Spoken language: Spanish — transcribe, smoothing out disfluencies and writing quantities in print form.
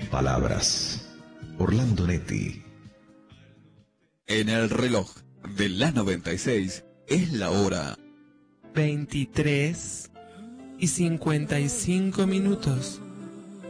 palabras. Orlando Netti. En el reloj de la 96 es la hora 23:55.